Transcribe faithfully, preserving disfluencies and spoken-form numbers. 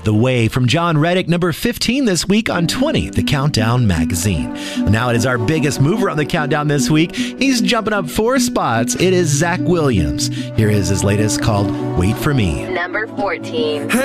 The Way from John Reddick, number fifteen this week on twenty, the Countdown magazine. Now it is our biggest mover on the countdown this week. He's jumping up four spots. It is Zach Williams. Here is his latest called Wait For Me. Number fourteen.